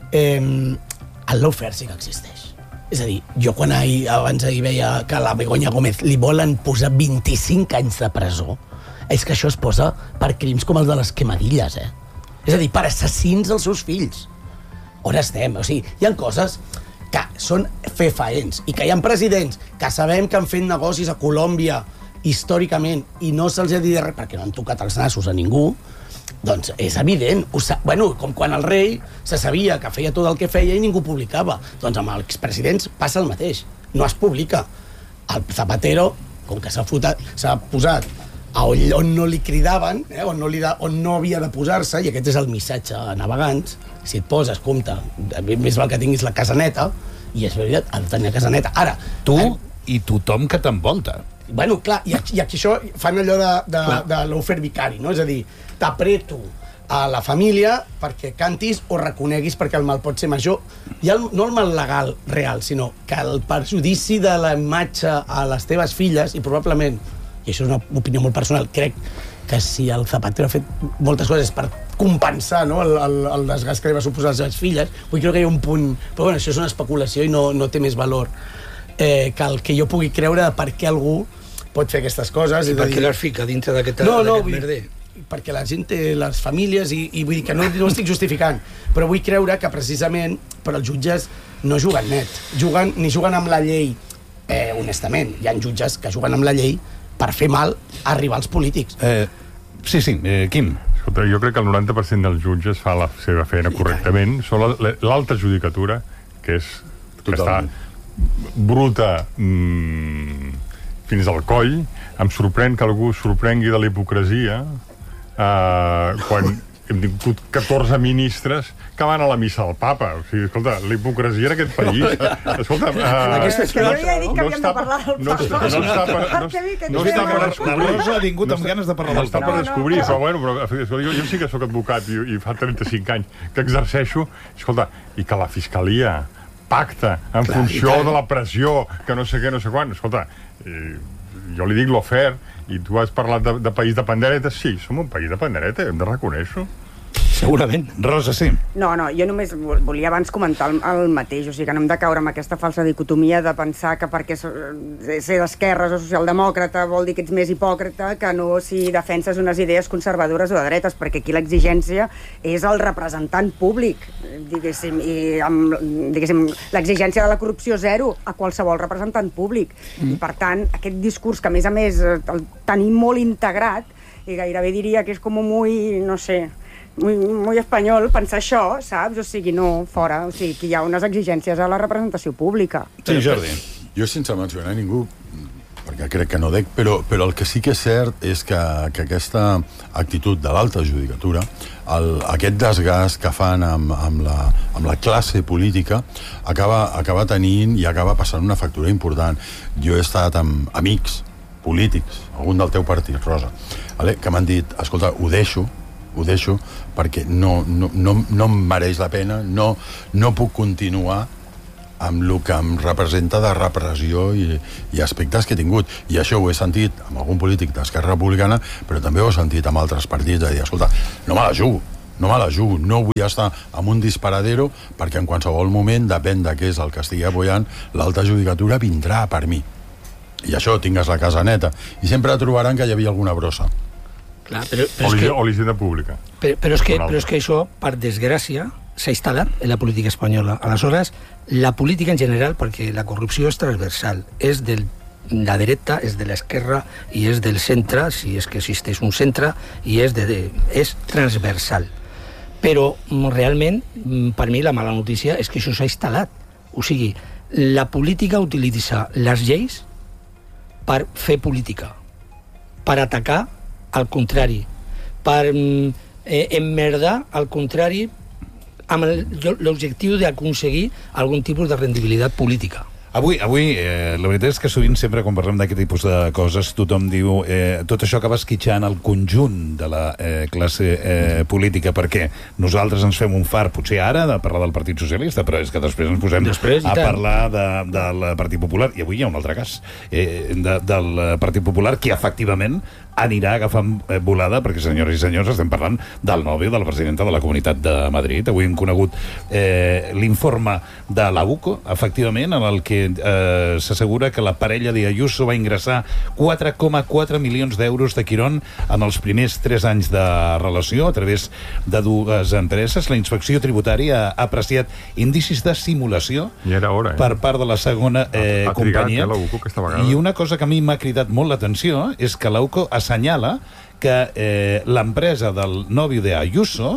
el lawfare sí que existeix. És a dir, jo quan abans ahir veia que a la Begoña Gómez li volen posar 25 anys de presó, és que això es posa per crims com els de les quemadilles, eh? És a dir, per assassins dels seus fills. On estem? O sigui, hi ha coses que són fefaents i que hi ha presidents que sabem que han fet negocis a Colòmbia històricament i no se'ls ha dit res perquè no han tocat els nassos a ningú, doncs és evident. Bueno, com quan el rei se sabia que feia tot el que feia i ningú publicava. Doncs amb els expresidents passa el mateix. No es publica. El Zapatero, com que s'ha posat on no li cridaven, on no havia de posar-se, i aquest és el missatge a navegants, si et poses, compte, més val que tinguis la casa neta, i és veritat, ha de tenir la casa neta. Ara, tu i tothom que t'envolta. Bueno, clar, i aquí això fan allò de l'ofer vicari, no? És a dir, t'apreto a la família perquè cantis o reconeguis perquè el mal pot ser major. No el mal legal real, sinó que el perjudici de la imatge a les teves filles, i probablement, i això és una opinió molt personal, crec que si el Zapatero ha fet moltes coses per compensar, no, el desgast que li va suposar a les seves filles, vull creure que hi ha un punt... Però bueno, això és una especulació i no té més valor que el que jo pugui creure de per què algú pot fer aquestes coses. I per què les fica dintre d'aquest merder? Perquè la gent té les famílies i vull dir que no ho estic justificant, però vull creure que precisament però els jutges no juguen net, ni juguen amb la llei honestament. Hi ha jutges que juguen amb la llei per fer mal a rivals polítics. Sí, Quim. Escolta, jo crec que el 90% dels jutges fa la seva feina correctament. Són l'alta judicatura, que està bruta fins al coll. Em sorprèn que algú sorprengui de la hipocresia quan hem tingut 14 ministres que van a la missa del papa. O sigui, escolta, la hipocresia en aquest país... Escolta... jo ja he dit que havíem de parlar del papa. No està per descobrir. La Rosa ha vingut amb ganes de parlar del papa. No està per descobrir, però bueno, jo sí que sóc advocat i fa 35 anys que exerceixo. Escolta, i que la fiscalia pacta en funció de la pressió, que no sé què, no sé quan. Escolta, jo li dic l'ofer, i tu has parlat de país de panderetes. Sí, som un país de pandereta, hem de reconèixer-ho. Segurament. Rosa, sí. No, jo només volia abans comentar el mateix, o sigui que no hem de caure amb aquesta falsa dicotomia de pensar que perquè ser d'esquerres o socialdemòcrata vol dir que ets més hipòcrita que no si defenses unes idees conservadores o de dretes, perquè aquí l'exigència és el representant públic, diguéssim, i amb l'exigència de la corrupció zero a qualsevol representant públic. I per tant, aquest discurs que a més el tenim molt integrat, i gairebé diria que és com muy, no sé, muy espanyol pensar això, saps? O sigui, no, fora. O sigui, que hi ha unes exigències a la representació pública. Sí, Jordi. Jo, sense mencionar ningú, perquè crec que no dec, però el que sí que és cert és que aquesta actitud de l'alta judicatura, aquest desgast que fan amb la classe política, acaba tenint i acaba passant una factura important. Jo he estat amb amics polítics, algun del teu partit, Rosa, que m'han dit, escolta, ho deixo perquè no em mereix la pena, no puc continuar amb el que em representa de repressió i aspectes que he tingut. I això ho he sentit amb algun polític d'Esquerra Republicana, però també ho he sentit amb altres partits, de dir, escolta, no me la jugo, no vull estar en un disparadero perquè en qualsevol moment, depèn de què és el que estigui apoyant, l'alta judicatura vindrà per mi. I això, tingues la casa neta. I sempre trobaran que hi havia alguna brossa. Clar, o l'hisenda pública. Però és que això, per desgràcia, s'ha instal·lat en la política espanyola. Aleshores, la política en general, perquè la corrupció és transversal, és de la dreta, és de l'esquerra i és del centre, si és que existeix un centre, i és transversal. Però realment, per mi, la mala notícia és que això s'ha instal·lat. O sigui, la política utilitza les lleis per fer política, per atacar al contrari, per emmerdar al contrari amb l'objectiu d'aconseguir algun tipus de rendibilitat política. Avui, la veritat és que sovint sempre quan parlem d'aquest tipus de coses tothom diu tot això acaba esquitxant el conjunt de la classe política, perquè nosaltres ens fem un far, potser ara, de parlar del Partit Socialista, però és que després ens posem a parlar del Partit Popular, i avui hi ha un altre cas del Partit Popular, que efectivament anirà agafant volada, perquè, senyores i senyors, estem parlant del nòvio de la presidenta de la Comunitat de Madrid. Avui hem conegut l'informe de la UCO, efectivament, en el que s'assegura que la parella d'Ayuso va ingressar 4,4 milions d'euros de Quirón en els primers 3 anys de relació a través de 2 empreses. La inspecció tributària ha apreciat indicis de simulació per part de la segona companyia. I una cosa que a mi m'ha cridat molt l'atenció és que la UCO assenyala que l'empresa del nòvio d'Ayuso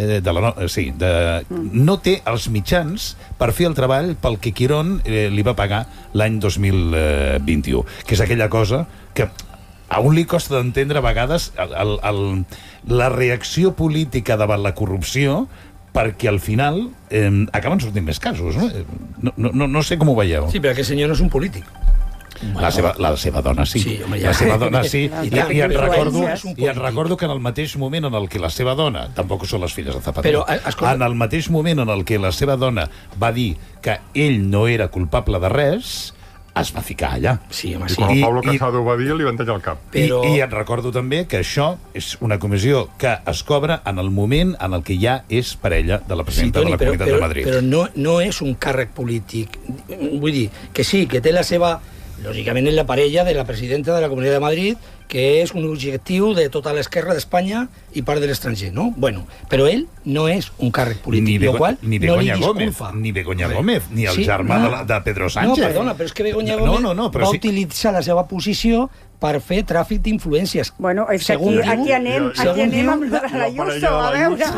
no té els mitjans per fer el treball pel que Quirón li va pagar l'any 2021, que és aquella cosa que a un li costa d'entendre a vegades la reacció política davant la corrupció, perquè al final acaben sortint més casos, no? No sé com ho veieu. Sí, però aquest senyor no és un polític. La seva dona sí. La seva dona sí. I et recordo que en el mateix moment en el que la seva dona, tampoc són les filles de Zapatero, en el mateix moment en el que la seva dona va dir que ell no era culpable de res, es va ficar allà. I quan el Pablo Casado va dir, li van tallar el cap. I et recordo també que això és una comissió que es cobra en el moment en el que ja és parella de la presidenta de la Comunitat de Madrid. Però no és un càrrec polític. Vull dir, que sí, que té la seva... Lògicament és la parella de la presidenta de la Comunitat de Madrid, que és un objectiu de tota l'esquerra d'Espanya i part de l'estranger, no? Bueno, però ell no és un càrrec polític, ni Begoña Gómez, ni el germà de Pedro Sánchez. No, perdona, però és que Begoña Gómez va utilitzar la seva posició per fer tràfic d'influències. Bueno, és que aquí anem amb l'Ayuso, a veure.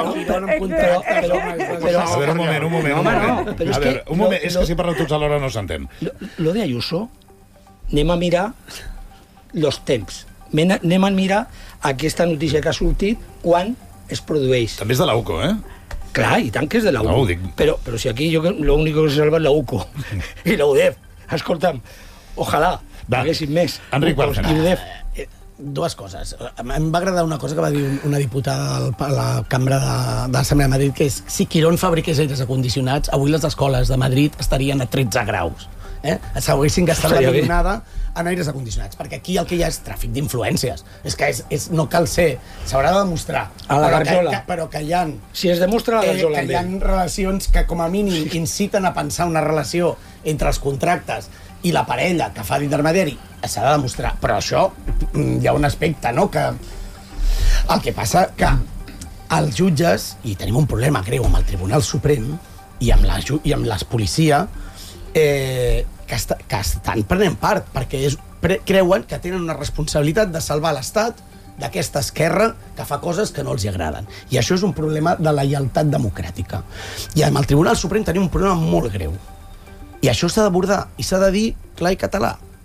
A veure, un moment. Un moment, és que si parleu tots alhora no s'entén. Lo de Ayuso, anem a mirar los temps. Anem a mirar aquesta notícia que ha sortit quan es produeix. També és de la UCO, Clar, i tant que és de la UCO. Però si aquí lo único que se salva és la UCO i la UDEF. Escolta'm, ojalà haguéssim més. Enric Bárcena. Dues coses. Em va agradar una cosa que va dir una diputada a la cambra de l'Assemblea de Madrid, que és si Quirón fabriqués aires acondicionats, avui les escoles de Madrid estarien a 13 graus. S'haguessin gastat la millonada en aires acondicionats, perquè aquí el que hi ha és tràfic d'influències. És que no cal ser, s'haurà de demostrar. A la garjola. Però que hi ha... Si es demostra a la garjola. Que hi ha relacions que com a mínim inciten a pensar una relació entre els contractes i la parella que fa d'intermediari, s'ha de demostrar. Però això, hi ha un aspecte, no?, que... El que passa que els jutges, i tenim un problema greu amb el Tribunal Suprem i amb la policia, que estan prenent part, perquè creuen que tenen una responsabilitat de salvar l'Estat d'aquesta esquerra que fa coses que no els agraden. I això és un problema de la lleialtat democràtica. I amb el Tribunal Suprem tenim un problema molt greu. I això s'ha d'abordar, i s'ha de dir clar i català.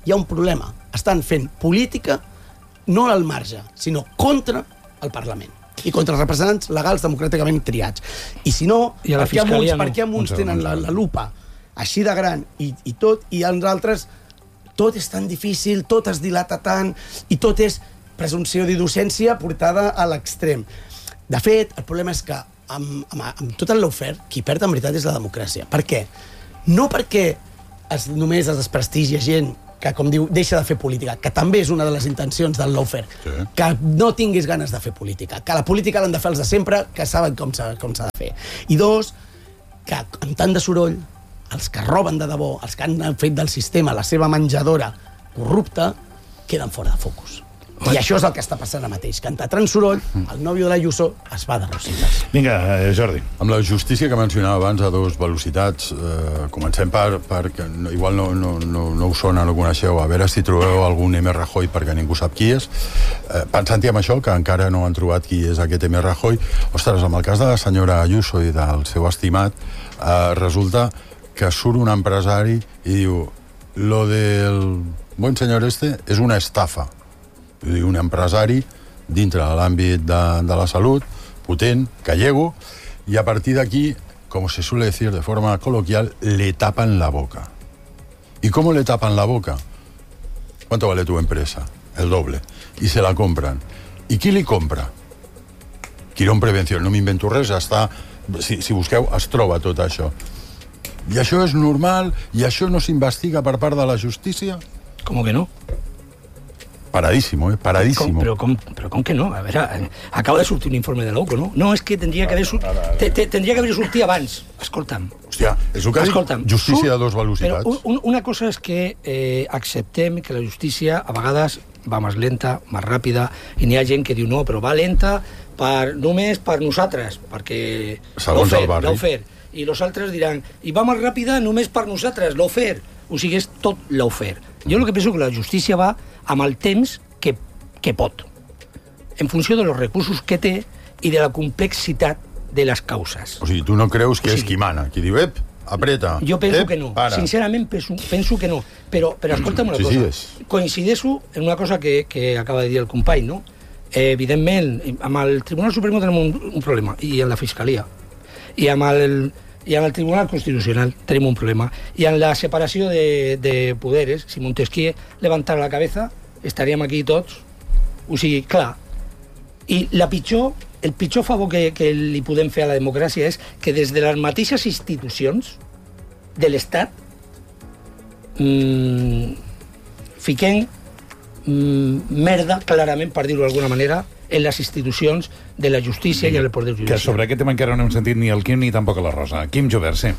hi ha un problema. Estan fent política no al marge, sinó contra el Parlament i contra els representants legals democràticament triats. I si no, per què uns tenen la lupa així de gran i tot, i els altres tot és tan difícil, tot es dilata tant, i tot és presumpció d'innocència portada a l'extrem. De fet, el problema és que amb tot el lawfare, qui perd en veritat és la democràcia. Per què? No perquè només es desprestigia gent que, com diu, deixa de fer política, que també és una de les intencions del lawfare, que no tinguis ganes de fer política, que la política l'han de fer els de sempre, que saben com s'ha de fer. I dos, que amb tant de soroll, els que roben de debò, els que han fet del sistema la seva menjadora corrupta, queden fora de focus. I això és el que està passant ara mateix, que entre tant soroll, el nòvio de l'Ayuso es va de rositas. Vinga, Jordi. Amb la justícia que mencionava abans a dues velocitats, comencem perquè igual no us sona, no coneixeu, a veure si trobeu algun M. Rajoy, perquè ningú sap qui és. Pensant-hi amb això, que encara no han trobat qui és aquest M. Rajoy, ostres, amb el cas de la senyora Ayuso i del seu estimat, resulta que surt un empresari i diu lo del buen senyor este és una estafa. Un empresari dintre de l'àmbit de la salut, potent, gallego, y a partir de aquí, como se suele decir de forma coloquial, le tapan la boca. ¿Y cómo le tapan la boca? ¿Cuánto vale tu empresa? El doble. Y se la compran. ¿Y qui li compra? Quirón Prevención. No m'invento res, està... Si busqueu, es troba tot això. I això és normal? I això no s'investiga per part de la justícia? ¿Cómo que no? Paradísimo, paradísimo. Pero ¿cómo que no? A ver, acaba de sortir un informe de l'OCO, no? No, és que tendria que haver sortit abans. Escolta'm. Hòstia, és el que dic, justícia de dos velocitats. Però una cosa és que acceptem que la justícia a vegades va més lenta, més ràpida, i n'hi ha gent que diu no, però va lenta només per nosaltres, perquè segons el barri. Lawfare. I els altres diran, i va més ràpida només per nosaltres, lawfare. O sigui, és tot lawfare. Jo el que penso que la justícia va amb el temps que pot, en funció de los recursos que té i de la complexitat de les causes. O sigui, tu no creus que és qui mana, qui diu, apreta. Jo penso que no, sincerament penso que no, però escolta'm una cosa, coincideixo en una cosa que acaba de dir el company, no? Evidentment, amb el Tribunal Supremo tenim un problema, i en la Fiscalia, i amb el Tribunal Constitucional tenim un problema, i en la separació de poderes, si Montesquieu levantara la cabeza, estaríem aquí tots. O sigui, clar, i el pitjor favor que li podem fer a la democràcia és que des de les mateixes institucions de l'Estat fiquem merda, clarament, per dir-ho d'alguna manera, en les institucions de la justícia i en el poder judicial. Que sobre aquest tema encara no hem sentit ni el Quim ni tampoc la Rosa. Quim Jovert, sí.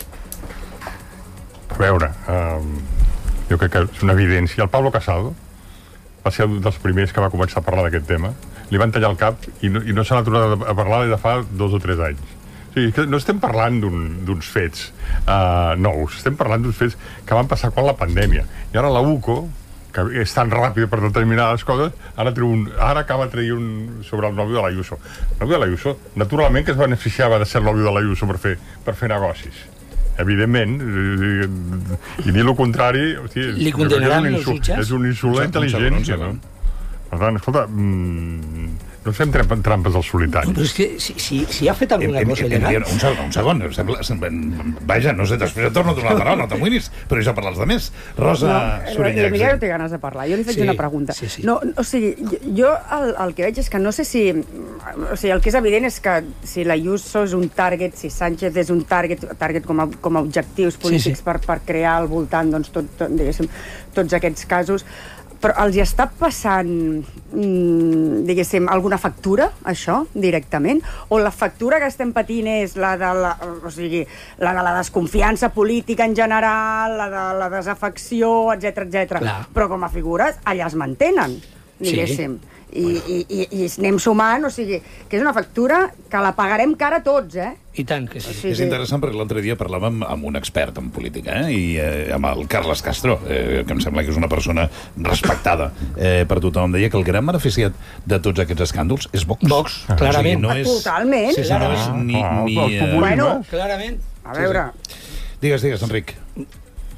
A veure, jo crec que és una evidència. El Pablo Casado va ser un dels primers que va començar a parlar d'aquest tema. Li van tallar el cap i no se n'ha tornat a parlar des de fa 2 o 3 anys. O sigui, que no estem parlant d'uns fets nous, estem parlant d'uns fets que van passar quan la pandèmia. I ara la UCO, que és tan ràpida per determinar les coses, ara acaba de treure sobre el nòvio de l'Ayuso. El nòvio de l'Ayuso, naturalment que es beneficiava de ser el nòvio de l'Ayuso per fer negocis. Evidentment, i dir el contrari, hosti, li condenaran els jutjats? És un insult a la intel·ligència, no? Per tant, escolta, no fem trampes al solitari. Però és que si ha fet alguna cosa il·legal... Un segon. Vaja, no sé, després et torno a donar la paraula, no t'amoïnis, però ja parlar els altres. Rosa Surinyach. Mira, no té ganes de parlar. Jo li faig una pregunta. No, o sigui, jo el que veig és que no sé si... O sigui, el que és evident és que si l'Ayuso és un target, si Sánchez és un target com a objectius polítics per crear al voltant, doncs, tots aquests casos... Però els hi està passant, diguéssim, alguna factura, això, directament? O la factura que estem patint és la de la desconfiança política en general, la de la desafecció, etc. Però com a figures, allà es mantenen, diguéssim. I anem sumant, o sigui, que és una factura que la pagarem cara tots, I tant que sí. És interessant perquè l'altre dia parlàvem amb un expert en política, i amb el Carles Castro, que em sembla que és una persona respectada per tothom. Deia que el gran beneficiat de tots aquests escàndols és Vox. Vox, clarament. Totalment. Sí, no és ni... Bueno, clarament. A veure... Digues, Enric.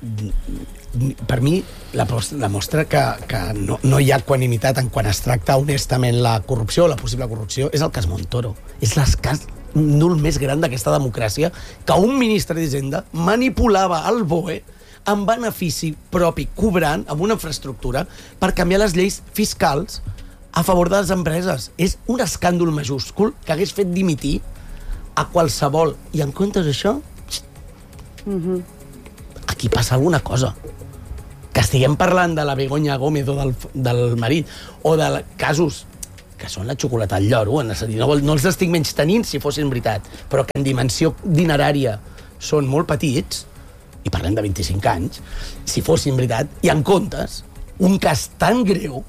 per mi, la mostra que no hi ha equanimitat en quan es tracta honestament la corrupció, la possible corrupció, és el cas Montoro. És l'escàs nul més gran d'aquesta democràcia, que un ministre d'Hisenda manipulava el BOE en benefici propi, cobrant amb una infraestructura per canviar les lleis fiscals a favor de les empreses. És un escàndol majúscul que hagués fet dimitir a qualsevol. I en comptes d'això, aquí passa alguna cosa. Que estiguem parlant de la Begoña Gómez o del marit, o de casos que són la xocolata al lloro, no els estic menys tenint si fossin veritat, però que en dimensió dinerària són molt petits, i parlem de 25 anys, si fossin veritat, i en comptes, un cas tan greu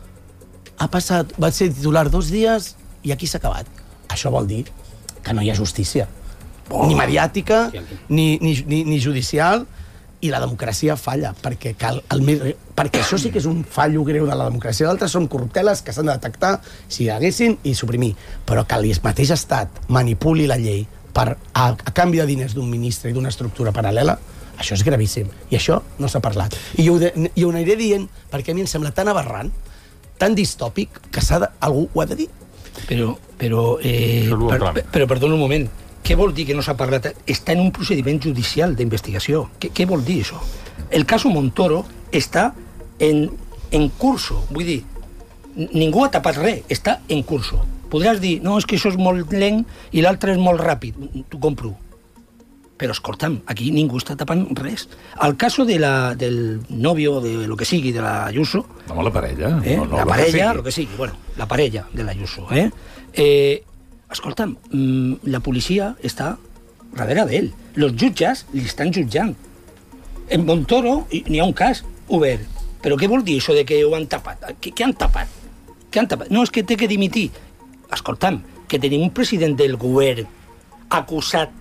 va ser titular 2 dies i aquí s'ha acabat. Això vol dir que no hi ha justícia, ni mediàtica, ni judicial, i la democràcia falla, perquè això sí que és un fallo greu de la democràcia. D'altres són corrupteles que s'han de detectar si hi haguessin i suprimir, però que el mateix estat manipuli la llei a canvi de diners d'un ministre i d'una estructura paral·lela, això és gravíssim, i això no s'ha parlat. I ho aniré dient perquè a mi em sembla tan aberrant, tan distòpic, que algú ho ha de dir. Però perdona un moment. Què vol dir que no s'ha parlat? Està en un procediment judicial d'investigació. Què vol dir això? El cas Montoro està en curso. Vull dir, ningú ha tapat res, està en curso. Podràs dir, no, és que això és molt lent i l'altre és molt ràpid. T'ho compro. Però, escolta'm, aquí ningú està tapant res. El cas del novio, de lo que sigui, de la Ayuso... No, la parella. La parella, lo que sigui. Bueno, la parella de la Ayuso. Escolta'm, la policia està darrere d'ell. Els jutges li estan jutjant. En Montoro n'hi ha un cas obert. Però què vol dir això de que ho han tapat? Què han tapat? No, és que té que dimitir. Escolta'm, que tenim un president del govern acusat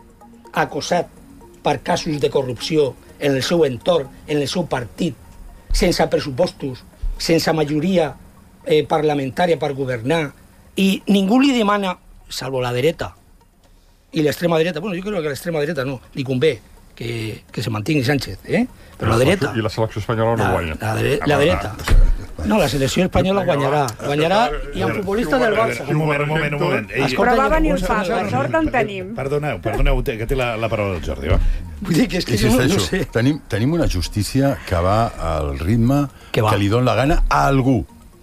per casos de corrupció en el seu entorn, en el seu partit, sense pressupostos, sense majoria parlamentària per governar, i ningú li demana, salvo la dreta i l'extrema dreta, bueno, jo crec que l'extrema dreta no, li convé que se mantingui Sánchez, però la dreta... I la selecció espanyola no guanya. La dreta. No, la selecció espanyola guanyarà i en futbolista del Barça. Un moment. Però va venir el Fabio, sort en tenim. Perdoneu, que té la paraula del Jordi, va. Vull dir que és que no sé. Tenim una justícia que va al ritme que li dona la gana a algú.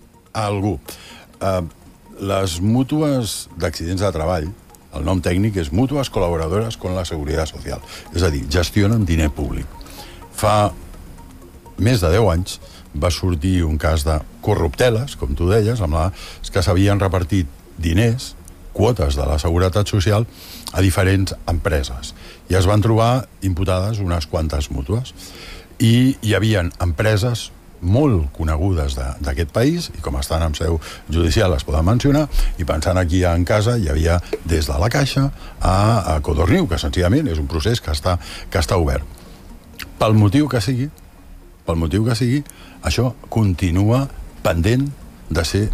Les mútues d'accidents de treball, el nom tècnic és mútues col·laboradores con la Seguridad Social. És a dir, gestionen diner públic. Fa més de 10 anys va sortir un cas de corrupteles, com tu deies, que s'havien repartit diners, quotes de la Seguretat Social, a diferents empreses. I es van trobar imputades unes quantes mútues. I hi havia empreses molt conegudes d'aquest país, i com estan en seu judicial es poden mencionar, i pensant aquí en casa hi havia des de la Caixa a Codorniu, que senzillament és un procés que està obert. Pel motiu que sigui, això continua pendent de ser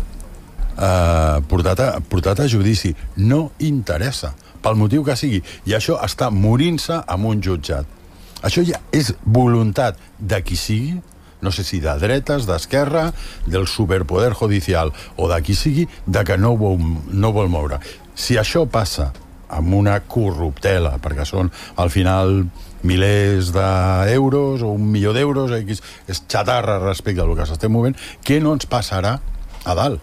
portat a judici. No interessa, pel motiu que sigui, i això està morint-se amb un jutjat. Això ja és voluntat de qui sigui, no sé si de dretes, d'esquerra, del superpoder judicial o de qui sigui, de que no vol moure. Si això passa amb una corruptela, perquè són al final milers d'euros o 1 milió d'euros, és xatarra respecte al que s'estem movent, què no ens passarà a dalt?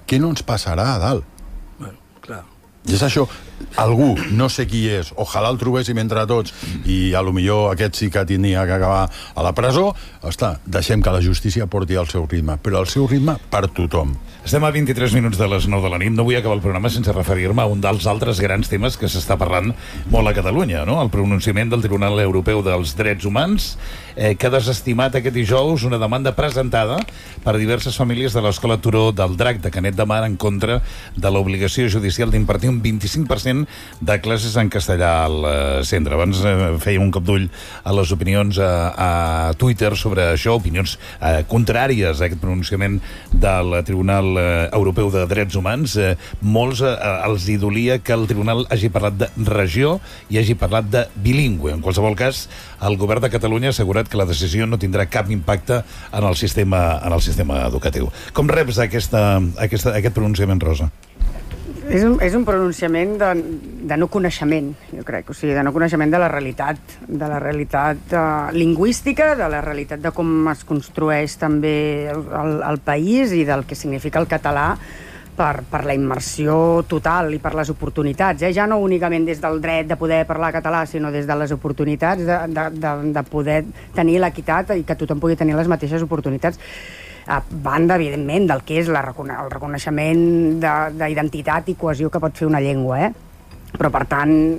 Bueno, clar. I és això, algú, no sé qui és, ojalà el trobéssim entre tots i a lo millor aquest sí que tindria que acabar a la presó, deixem que la justícia porti el seu ritme, però el seu ritme per tothom. Estem a 23 minuts de les 9 de la nit. No vull acabar el programa sense referir-me a un dels altres grans temes que s'està parlant molt a Catalunya, no? El pronunciament del Tribunal Europeu dels Drets Humans, que ha desestimat aquest dijous una demanda presentada per diverses famílies de l'Escola Turó del Drac de Canet de Mar en contra de l'obligació judicial d'impartir un 25% 50% de classes en castellà al centre. Abans fèiem un cop d'ull a les opinions a Twitter sobre això, opinions contràries a aquest pronunciament del Tribunal Europeu de Drets Humans. Molts els dolia que el Tribunal hagi parlat de regió i hagi parlat de bilingüe. En qualsevol cas, el govern de Catalunya ha assegurat que la decisió no tindrà cap impacte en el sistema educatiu. Com reps aquest pronunciament, Rosa? És un pronunciament de no coneixement, jo crec, o sigui, de no coneixement de la realitat lingüística, de la realitat de com es construeix també el país i del que significa el català per la immersió total i per les oportunitats, ja no únicament des del dret de poder parlar català, sinó des de les oportunitats de poder tenir l'equitat i que tothom pugui tenir les mateixes oportunitats. A banda, evidentment, del que és el reconeixement d'identitat i cohesió que pot fer una llengua, Però, per tant,